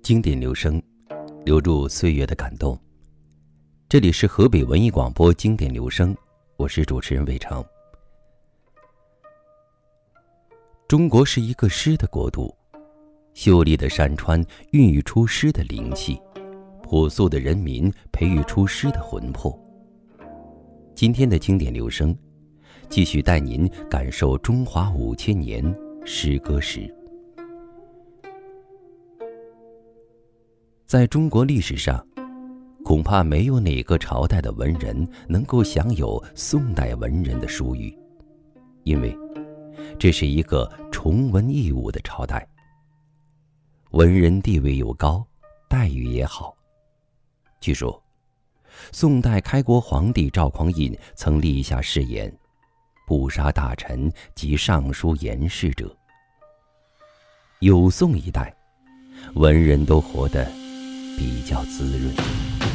经典留声，留住岁月的感动。这里是河北文艺广播经典留声，我是主持人魏成。中国是一个诗的国度，秀丽的山川孕育出诗的灵气，朴素的人民培育出诗的魂魄。今天的经典留声，继续带您感受中华5000年诗歌史。在中国历史上，恐怕没有哪个朝代的文人能够享有宋代文人的殊誉，因为这是一个崇文抑武的朝代，文人地位又高，待遇也好。据说宋代开国皇帝赵匡胤曾立下誓言，不杀大臣及上书言事者。有宋一代，文人都活得比较滋润。